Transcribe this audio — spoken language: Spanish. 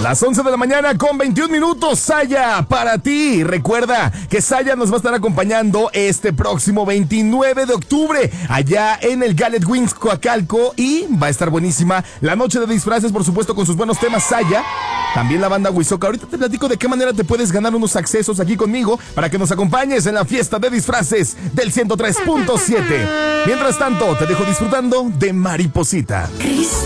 Las 11 de la mañana con 21 minutos, Saya, para ti. Recuerda que Saya nos va a estar acompañando este próximo 29 de octubre, allá en el Gallet Wings Coacalco, y va a estar buenísima la noche de disfraces, por supuesto, con sus buenos temas, Saya. También la banda Huizoca. Ahorita te platico de qué manera te puedes ganar unos accesos aquí conmigo para que nos acompañes en la fiesta de disfraces del 103.7. Mientras tanto, te dejo disfrutando de Mariposita.